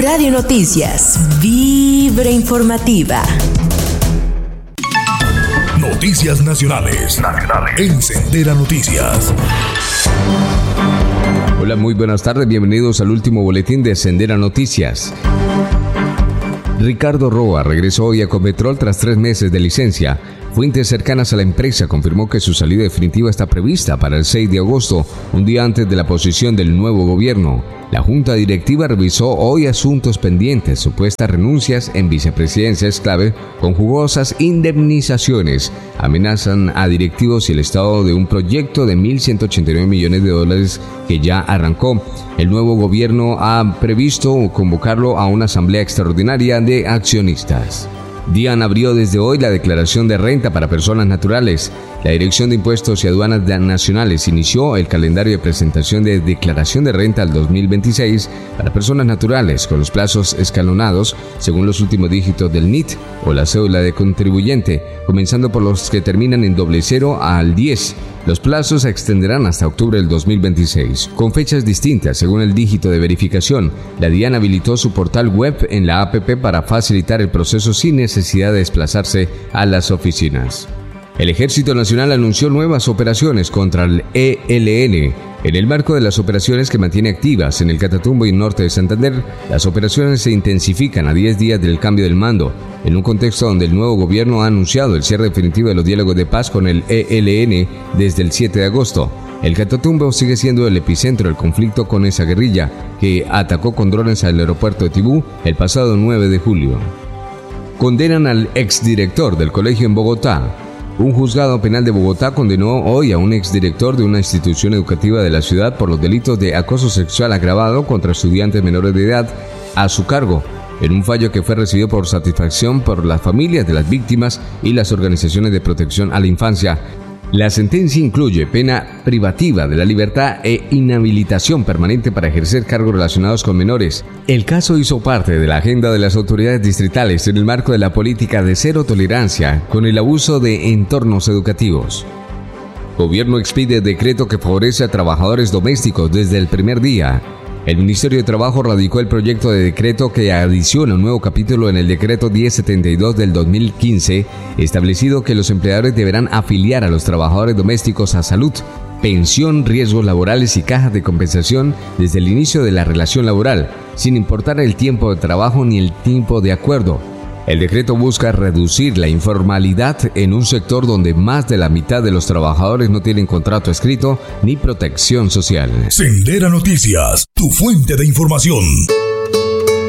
Radio Noticias, Vibra Informativa. Noticias nacionales. En Sendera Noticias. Hola, muy buenas tardes. Bienvenidos al último boletín de Sendera Noticias. Ricardo Roa regresó hoy a Ecopetrol tras 3 meses de licencia. Fuentes cercanas a la empresa confirmó que su salida definitiva está prevista para el 6 de agosto, un día antes de la posesión del nuevo gobierno. La Junta Directiva revisó hoy asuntos pendientes, supuestas renuncias en vicepresidencias clave con jugosas indemnizaciones. Amenazan a directivos y el Estado de un proyecto de $1.189 millones que ya arrancó. El nuevo gobierno ha previsto convocarlo a una asamblea extraordinaria de accionistas. DIAN abrió desde hoy la declaración de renta para personas naturales. La Dirección de Impuestos y Aduanas Nacionales inició el calendario de presentación de declaración de renta al 2026 para personas naturales con los plazos escalonados según los últimos dígitos del NIT o la cédula de contribuyente, comenzando por los que terminan en 00 al 10. Los plazos se extenderán hasta octubre del 2026, con fechas distintas según el dígito de verificación. La DIAN habilitó su portal web en la APP para facilitar el proceso sin necesidad de desplazarse a las oficinas. El Ejército Nacional anunció nuevas operaciones contra el ELN. En el marco de las operaciones que mantiene activas en el Catatumbo y norte de Santander, las operaciones se intensifican a 10 días del cambio del mando, en un contexto donde el nuevo gobierno ha anunciado el cierre definitivo de los diálogos de paz con el ELN desde el 7 de agosto. El Catatumbo sigue siendo el epicentro del conflicto con esa guerrilla, que atacó con drones al aeropuerto de Tibú el pasado 9 de julio. Condenan al exdirector del colegio en Bogotá. Un juzgado penal de Bogotá condenó hoy a un exdirector de una institución educativa de la ciudad por los delitos de acoso sexual agravado contra estudiantes menores de edad a su cargo, en un fallo que fue recibido por satisfacción por las familias de las víctimas y las organizaciones de protección a la infancia. La sentencia incluye pena privativa de la libertad e inhabilitación permanente para ejercer cargos relacionados con menores. El caso hizo parte de la agenda de las autoridades distritales en el marco de la política de cero tolerancia con el abuso de entornos educativos. Gobierno expide decreto que favorece a trabajadores domésticos desde el primer día. El Ministerio de Trabajo radicó el proyecto de decreto que adiciona un nuevo capítulo en el decreto 1072 del 2015, establecido que los empleadores deberán afiliar a los trabajadores domésticos a salud, pensión, riesgos laborales y cajas de compensación desde el inicio de la relación laboral, sin importar el tiempo de trabajo ni el tiempo de acuerdo. El decreto busca reducir la informalidad en un sector donde más de la mitad de los trabajadores no tienen contrato escrito ni protección social. Sendera Noticias, tu fuente de información.